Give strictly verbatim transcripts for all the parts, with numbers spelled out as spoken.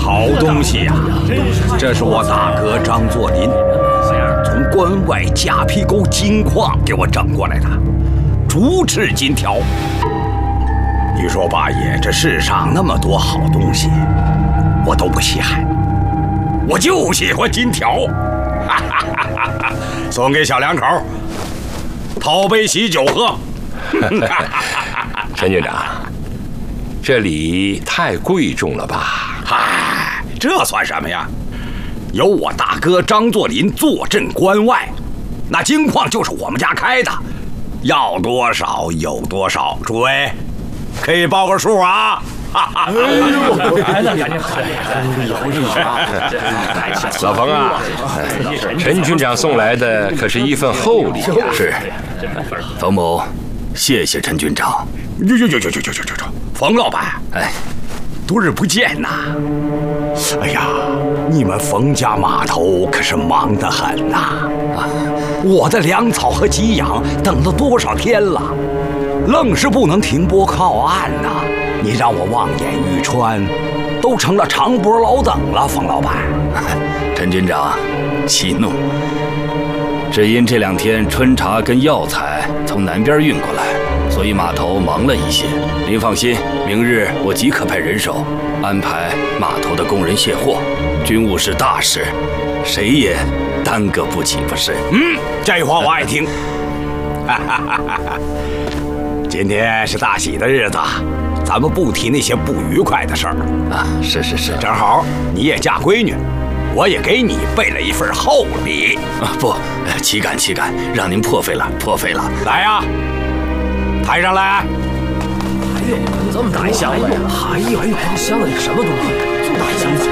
好东西呀！这是我大哥张作霖从关外夹皮沟金矿给我整过来的竹翅金条。你说八爷，这世上那么多好东西，我都不稀罕，我就喜欢金条。哈哈哈哈哈！送给小两口，讨杯喜酒喝。 陈军长，这礼太贵重了吧？ 嗨，这算什么呀？有我大哥张作霖坐镇关外，那金矿就是我们家开的，要多少有多少。诸位，可以报个数啊！哎呦， 老冯啊，陈军长送来的可是一份厚礼啊！ 是，冯某，谢谢陈军长。 呦呦呦呦呦呦呦呦！冯老板，哎，多日不见呐！哎呀，你们冯家码头可是忙得很呐！啊，我的粮草和给养等了多少天了，愣是不能停泊靠岸呐！你让我望眼欲穿，都成了长脖老等了，冯老板。 陈军长，息怒。只因这两天春茶跟药材从南边运过来，所以码头忙了一些。您放心，明日我即刻派人手安排码头的工人卸货。军务是大事，谁也耽搁不起，不是？ 嗯，这话我爱听。今天是大喜的日子，咱们不提那些不愉快的事儿啊。是是是， 正好你也嫁闺女，我也给你备了一份厚礼啊！不，岂敢岂敢，让您破费了，破费了。 来呀，抬上来！ 哎呦，这么大一箱子呀！哎呦哎呦，箱子里什么东西？这么大一箱子！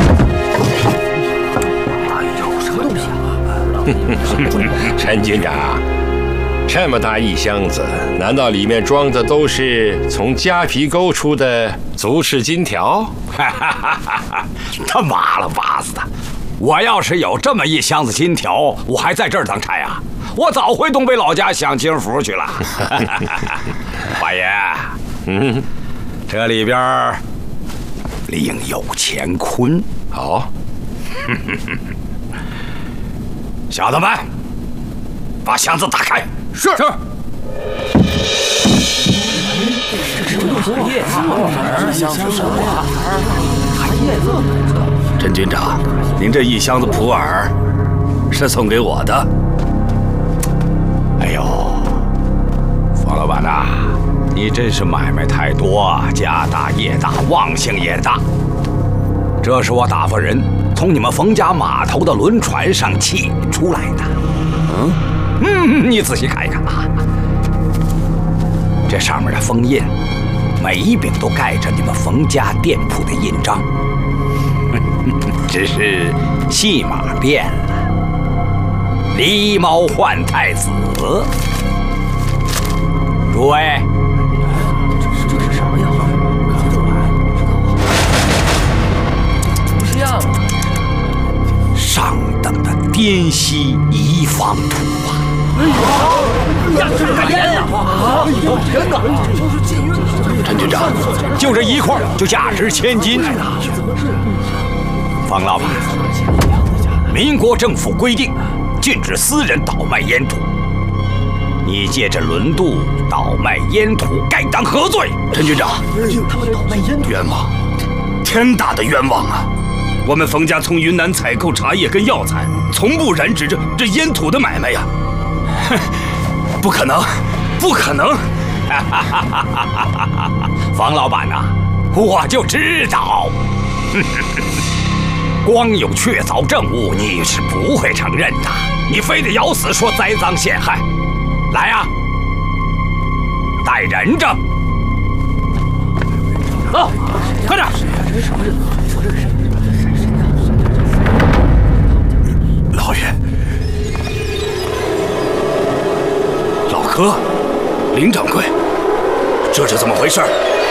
哎呦，什么东西啊？ 陈军长，这么大一箱子，难道里面装的都是从夹皮沟出的足翅金条？ 他妈了巴子的！我要是有这么一箱子金条，我还在这儿当差呀？我早回东北老家享清福去了。八爷，嗯，这里边另有乾坤。 好， 小子们，把箱子打开。 是。是。这是什么叶子？这箱子什么呀？还叶子？ 陈军长，您这一箱子普洱是送给我的。 哎呦，冯老板呐，你真是买卖太多，家大业大，忘性也大。这是我打发人从你们冯家码头的轮船上起出来的。嗯嗯，你仔细看一看啊，这上面的封印，每一柄都盖着你们冯家店铺的印章。只是戏码变了，狸猫换太子。诸位， 这这是什么呀？不是样啊！ 上等的滇西夷方图啊！ 哎呦，呀，这是干烟呐！啊，天哪！ 陈军长，就这一块就价值千金。方老板，民国政府规定禁止私人倒卖烟土，你借着轮渡倒卖烟土，该当何罪？ 陈军长， 他们倒卖烟土， 冤枉，天大的冤枉啊！我们冯家从云南采购茶叶跟药材，从不染指这这烟土的买卖呀！哼，不可能，不可能！ 方老板呐、啊，我就知道。光有确凿证物，你是不会承认的。你非得咬死说栽赃陷害。来呀、啊，带人证。走，快点！ 老爷，老柯，林掌柜，这是怎么回事？